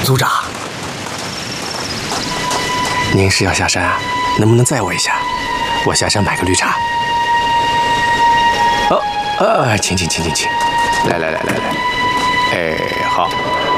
组长，您是要下山啊？能不能载我一下？我下山买个绿茶。请，来，哎，好。